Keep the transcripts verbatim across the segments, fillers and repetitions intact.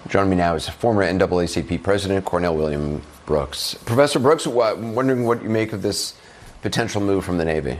Joining me now is former N double A C P president, Cornell William Brooks. Professor Brooks, I'm wondering what you make of this potential move from the Navy.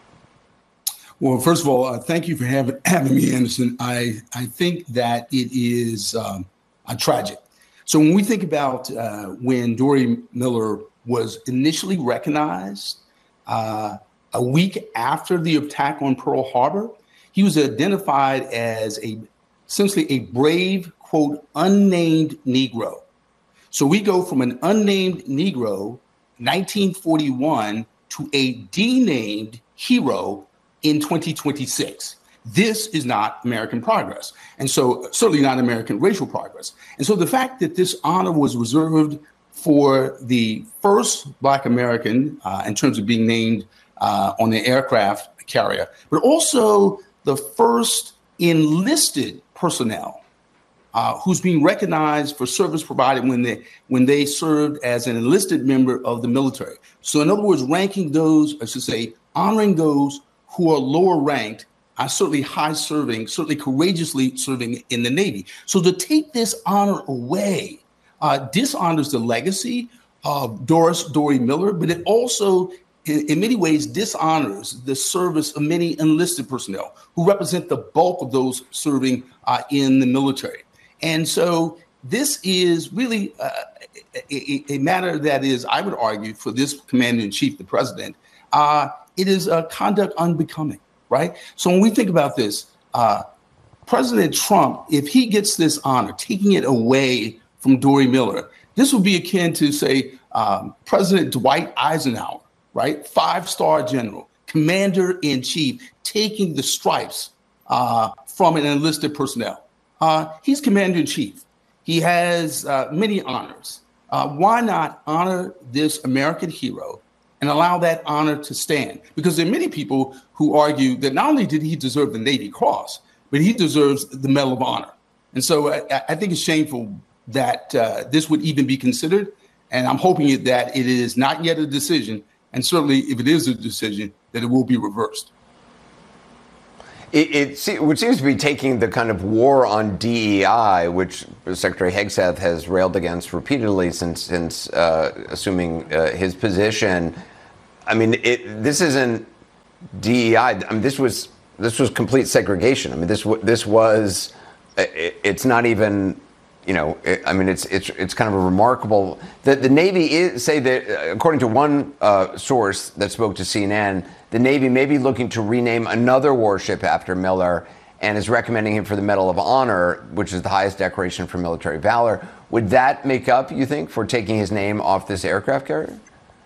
Well, first of all, uh, thank you for having, having me, Anderson. I, I think that it is um, uh, tragic. So when we think about uh, when Dory Miller was initially recognized uh, a week after the attack on Pearl Harbor, he was identified as a essentially a brave, quote, unnamed Negro. So we go from an unnamed Negro, nineteen forty-one, to a denamed hero in twenty twenty-six. This is not American progress. And so certainly not American racial progress. And so the fact that this honor was reserved for the first Black American uh, in terms of being named uh, on the aircraft carrier, but also the first enlisted personnel uh, who's being recognized for service provided when they when they served as an enlisted member of the military. So in other words, ranking those, I should say, honoring those who are lower ranked, are certainly high serving, certainly courageously serving in the Navy. So to take this honor away uh, dishonors the legacy of Doris Dory Miller, but it also in, in many ways dishonors the service of many enlisted personnel who represent the bulk of those serving uh, in the military. And so this is really uh, a, a matter that is, I would argue, for this commander-in-chief, the president, uh, it is a conduct unbecoming, right? So when we think about this, uh, President Trump, if he gets this honor, taking it away from Dory Miller, this would be akin to, say, um, President Dwight Eisenhower, right? Five-star general, commander-in-chief, taking the stripes uh, from an enlisted personnel. Uh, he's commander-in-chief. He has uh, many honors. Uh, why not honor this American hero and allow that honor to stand? Because there are many people who argue that not only did he deserve the Navy Cross, but he deserves the Medal of Honor. And so I, I think it's shameful that uh, this would even be considered. And I'm hoping that it is not yet a decision. And certainly if it is a decision, that it will be reversed. It, it, it would seem to be taking the kind of war on D E I, which Secretary Hegseth has railed against repeatedly since since uh, assuming uh, his position. I mean, it, this isn't D E I. I mean, this was this was complete segregation. I mean, this this was. It, it's not even. You know, it, I mean, it's it's it's kind of a remarkable that the Navy is say that according to one uh, source that spoke to C N N, the Navy may be looking to rename another warship after Miller and is recommending him for the Medal of Honor, which is the highest decoration for military valor. Would that make up, you think, for taking his name off this aircraft carrier?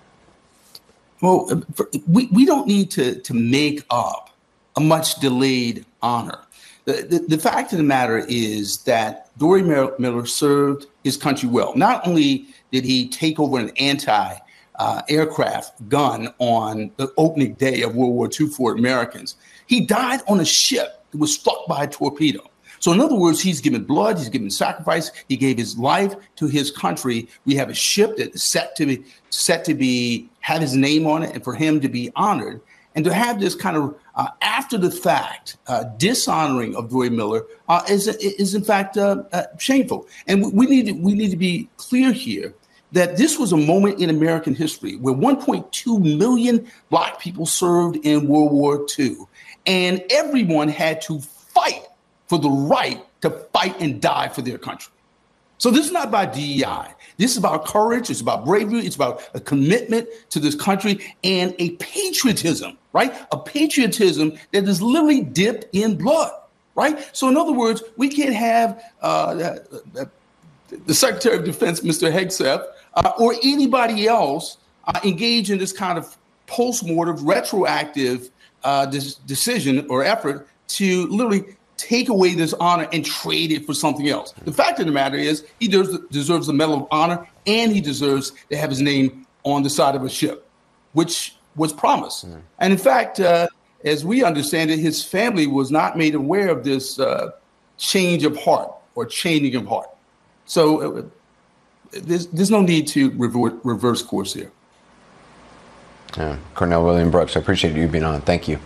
Well, we, we don't need to to make up a much delayed honor. The, the, the fact of the matter is that Dory Miller served his country well. Not only did he take over an anti-aircraft uh, gun on the opening day of World War Two for Americans, he died on a ship that was struck by a torpedo. So in other words, he's given blood, he's given sacrifice, he gave his life to his country. We have a ship that is set to be, set to be, have his name on it and for him to be honored. And to have this kind of uh, after the fact uh, dishonoring of Dory Miller uh, is, is in fact uh, uh, shameful. And we need to, we need to be clear here that this was a moment in American history where one point two million Black people served in World War Two, and everyone had to fight for the right to fight and die for their country. So this is not about D E I. This is about courage. It's about bravery. It's about a commitment to this country and a patriotism, right? A patriotism that is literally dipped in blood, right? So in other words, we can't have uh, uh, the Secretary of Defense, Mister Hegseth, uh, or anybody else uh, engage in this kind of post-mortem, retroactive uh, this decision or effort to literally take away this honor and trade it for something else. The fact of the matter is he deserves, deserves the Medal of Honor, and he deserves to have his name on the side of a ship, which was promised. Mm. And in fact, uh, as we understand it, his family was not made aware of this uh, change of heart or changing of heart. So uh, there's, there's no need to rever- reverse course here. Yeah. Cornell William Brooks, I appreciate you being on. Thank you.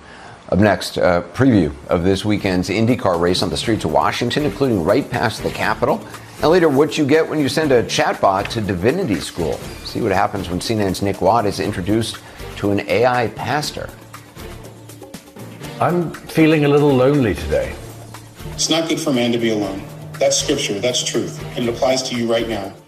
Up next, a preview of this weekend's IndyCar race on the streets of Washington, including right past the Capitol. And later, what you get when you send a chatbot to Divinity School. See what happens when C N N's Nick Watt is introduced to an A I pastor. I'm feeling a little lonely today. It's not good for man to be alone. That's scripture. That's truth. And it applies to you right now.